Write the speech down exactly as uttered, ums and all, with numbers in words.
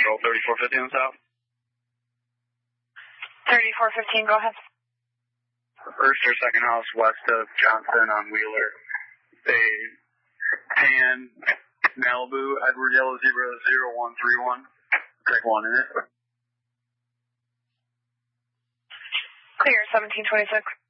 Patrol thirty-four fifteen south. thirty-four fifteen, go ahead. First or second house west of Johnson on Wheeler. A tan Malibu, Edward Yellow zero zero one three one. Take one in it. Clear, seventeen twenty-six.